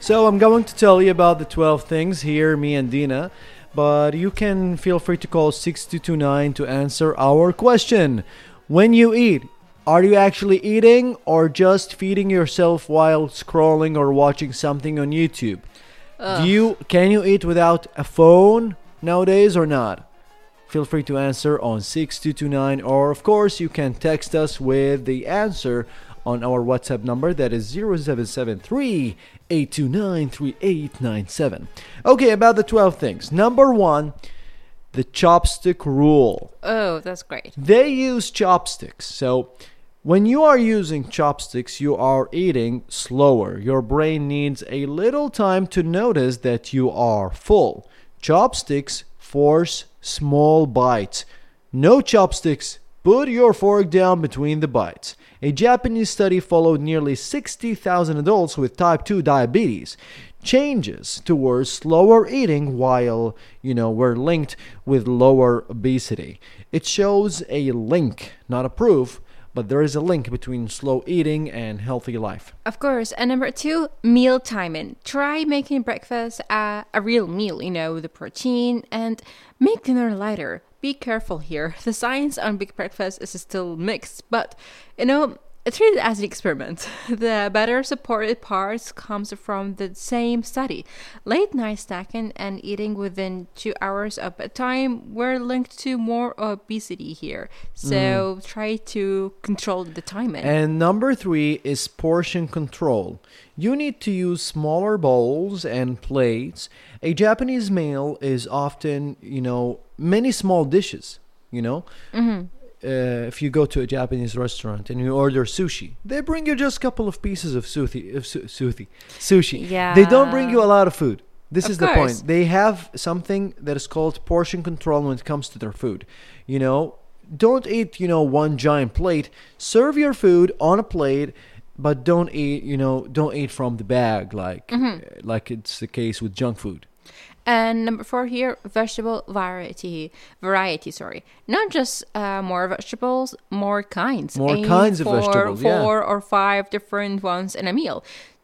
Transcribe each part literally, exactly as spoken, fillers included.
So I'm going to tell you about the twelve things here, me and Dina. But you can feel free to call six two two nine to answer our question. When you eat, are you actually eating or just feeding yourself while scrolling or watching something on YouTube? Ugh. Do you can you eat without a phone nowadays or not? Feel free to answer on six two two nine, or of course you can text us with the answer on our WhatsApp number, that is zero seven seven three, eight two nine, three eight nine seven. Okay, about the twelve things. Number one, the chopstick rule. Oh, that's great. They use chopsticks. So when you are using chopsticks, you are eating slower. Your brain needs a little time to notice that you are full. Chopsticks force small bites. No chopsticks. Put your fork down between the bites. A Japanese study followed nearly sixty thousand adults with type two diabetes. Changes towards slower eating while, you know, were linked with lower obesity. It shows a link, not a proof, but there is a link between slow eating and healthy life. Of course. And number two, meal timing. Try making breakfast a, a real meal, you know, with the protein, and make dinner lighter. Be careful here. The science on big breakfast is still mixed, but, you know, treat it as an experiment. The better supported parts comes from the same study. Late night snacking and eating within two hours of bedtime were linked to more obesity here. So mm. try to control the timing. And number three is portion control. You need to use smaller bowls and plates. A Japanese meal is often, you know, many small dishes, you know. Mm-hmm. Uh, if you go to a Japanese restaurant and you order sushi, they bring you just a couple of pieces of sushi. Of su- sushi, sushi. Yeah. They don't bring you a lot of food. This of is course. the point. They have something that is called portion control when it comes to their food. You know, don't eat, you know, one giant plate. Serve your food on a plate, but don't eat, you know, don't eat from the bag like mm-hmm. like it's the case with junk food. And number four here, vegetable variety. Variety, sorry. Not just uh, more vegetables, more kinds. More Aim kinds of for vegetables, yeah. Four or five different ones in a meal.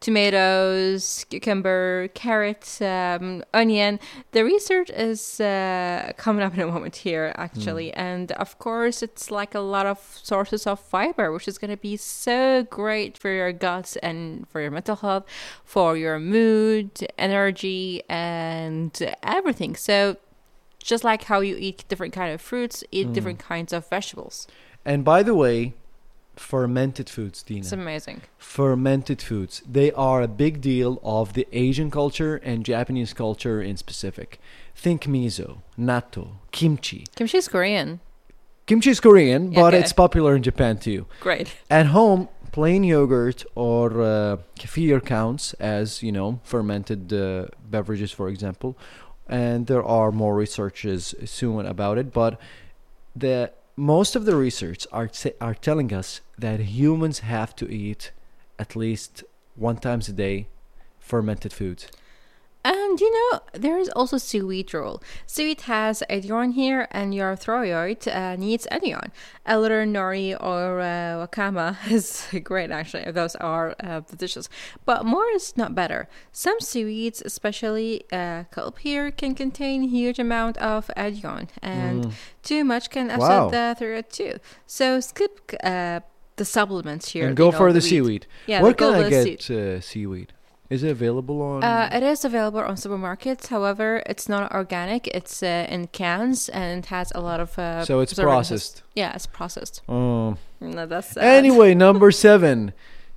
Tomatoes, cucumber, carrots, um, onion. The research is uh, coming up in a moment here, actually. Mm. And of course, it's like a lot of sources of fiber, which is going to be so great for your guts and for your mental health, for your mood, energy, and everything. So just like how you eat different kind of fruits, eat mm. different kinds of vegetables. And by the way, fermented foods, Dina. It's amazing. Fermented foods. They are a big deal of the Asian culture and Japanese culture in specific. Think miso, natto, kimchi. Kimchi is Korean. Kimchi is Korean, but okay. it's popular in Japan too. Great. At home, plain yogurt or uh, kefir counts as, you know, fermented uh, beverages, for example. And there are more researches soon about it, but the most of the research are t- are telling us that humans have to eat at least one times a day fermented foods. And you know, there is also seaweed rule. Seaweed has iodine here, and your thyroid uh, needs iodine. A little nori or uh, wakame is great, actually. Those are uh, the dishes. But more is not better. Some seaweeds, especially uh, kelp here, can contain huge amount of iodine, and mm. too much can upset wow. the thyroid too. So skip uh, the supplements here. And go you know, for the, the seaweed. Yeah, where can I get se- uh, seaweed? Is it available on? Uh, it is available on supermarkets. However, it's not organic. It's uh, in cans and it has a lot of. Uh, so it's processed. Yeah, it's processed. Oh. No, that's sad. Anyway, number seven,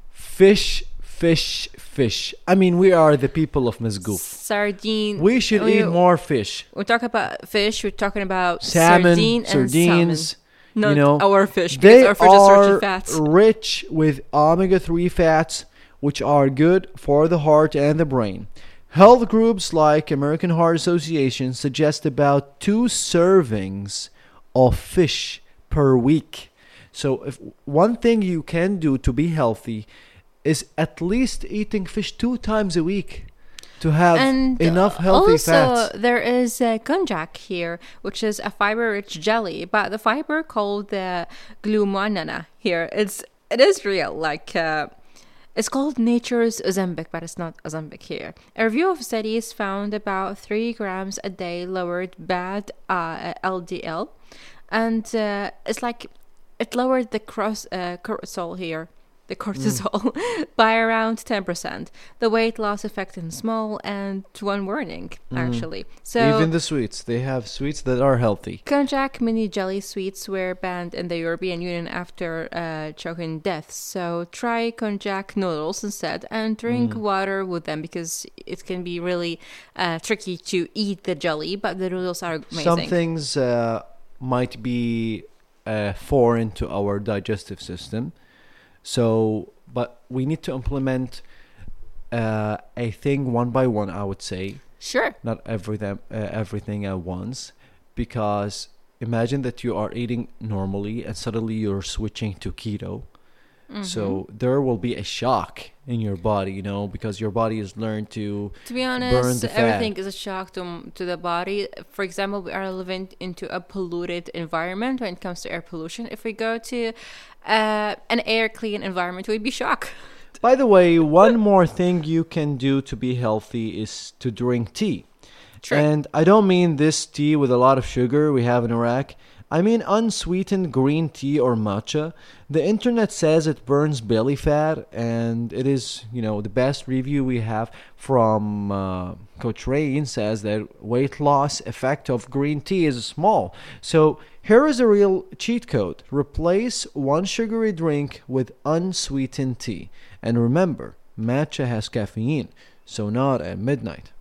fish, fish, fish. I mean, we are the people of Mizgoof. Sardine. We should we, eat more fish. We talk about fish. We're talking about salmon, sardine and sardines. Salmon. Not you know, our fish. Because they our fish are is fats. rich with omega three fats, which are good for the heart and the brain. Health groups like American Heart Association suggest about two servings of fish per week. So if one thing you can do to be healthy is at least eating fish two times a week to have and enough healthy also, fats. Also, there is uh, konjac here, which is a fiber-rich jelly, but the fiber called the uh, glumanana here, it's it is real, like... Uh, It's called Nature's Ozempic, but it's not Ozempic here. A review of studies found about three grams a day lowered bad uh, L D L, and uh, it's like it lowered the cross uh, cortisol here, the cortisol, mm. by around ten percent. The weight loss effect is small, and one warning, mm. actually. So even the sweets, they have sweets that are healthy. Konjac mini jelly sweets were banned in the European Union after uh, choking deaths. So try konjac noodles instead and drink mm. water with them, because it can be really uh, tricky to eat the jelly, but the noodles are amazing. Some things uh, might be uh, foreign to our digestive system. So, but we need to implement uh, a thing one by one, I would say. Sure. Not everything, uh, everything at once. Because imagine that you are eating normally and suddenly you're switching to keto. Mm-hmm. So there will be a shock in your body, you know, because your body has learned to To be burn honest, the fat. everything is a shock to, to the body. For example, we are living into a polluted environment when it comes to air pollution. If we go to uh, an air clean environment, we'd be shocked. By the way, one more thing you can do to be healthy is to drink tea. True. And I don't mean this tea with a lot of sugar we have in Iraq. I mean unsweetened green tea or matcha. The internet says it burns belly fat, and it is, you know, the best review we have from uh, Coach Rain says that weight loss effect of green tea is small. So here is a real cheat code. Replace one sugary drink with unsweetened tea. And remember, matcha has caffeine, so not at midnight.